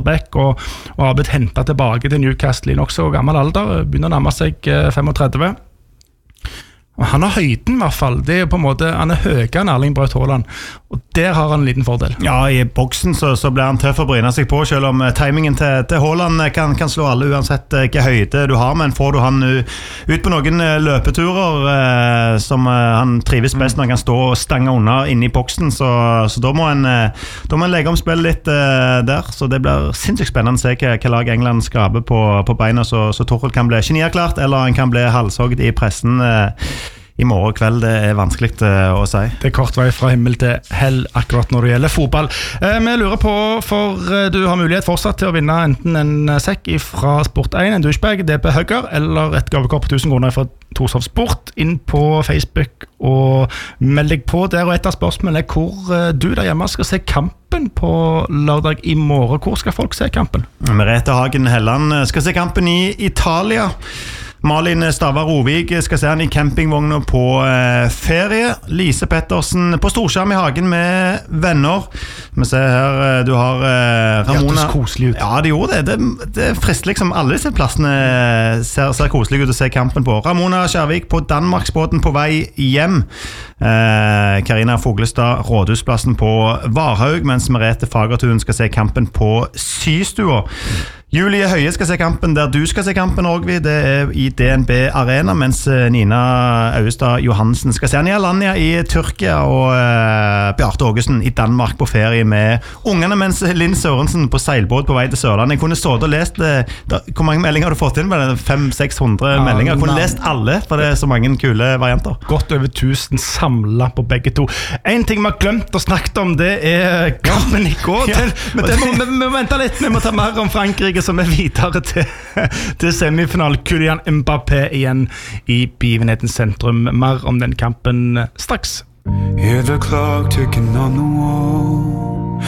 venstreback og har blitt hentet tilbake til Newcastle I også gammel alder, begynner å nærme seg 35. Han har høyden I hvert fall, det på en måte, han høyere enn Erling Braut Haaland, og der har han en liten fordel. Ja, I boksen så blir han tøff å bryne seg på, selv om timingen til Haaland kan slå alle uansett hvilke høyde du har, men får du han ut på noen løpeturer som han trives best når han kan stå og stange unna inne I boksen, så da må han legge om spillet litt der, så det blir sinnssykt spennende å se hva lag England skraber på beina, så Tuchel kan bli genierklart, eller han kan bli halshogd I pressen I morgen kveld, det vanskelig å si. Det kort vei fra himmel til hell akkurat når det gjelder fotball. Vi lurer på, for du har mulighet fortsatt til å vinne enten en sekk fra Sport1, en douchebag, DP Hugger, eller et gavekort på 1000 kroner fra Torshov Sport, inn på Facebook og meld deg på der, og et av spørsmålene hvor du der hjemme skal se kampen på lørdag I morgen. Hvor skal folk se kampen? Merete Hagen Helland skal se kampen I Italia. Malin Stava Rovig skal se han I campingvognen på ferie. Lise Pettersen på storskjerm I hagen med venner. Vi ser her, du har Ramona. Hjertes koselig ut. Ja, det gjorde det. Det frister liksom alle disse plassene ser koselig ut å se kampen på. Ramona Kjærvik på Danmarksbåten på vei hjem. Karina Foglestad Rådhusplassen på Varhaug, mens Merete Fagertun skal se kampen på Systua. Julie Høie skal se kampen der du skal se kampen også, det I DNB Arena, mens Nina Austad Johansen skal se han I Alanya I Tyrkia, og Bjarte Ågesen I Danmark på ferie med ungene, mens Linn Sørensen på seilbåt på vei til Sørland. Jeg kunne stått og lest hvor mange meldinger har du fått inn? 500-600 meldinger. Jeg kunne lest alle, for det så mange kule varianter. Godt over 1000 samlet på begge to. En ting vi har glemt å snakke om, det kampen I går. Men vi må vente litt, vi må ta mer om Frankrike som videre til semifinal. Kylian Mbappé igjen I begivenhetens sentrum. Mer om den kampen straks. Hear the clock ticking on the wall,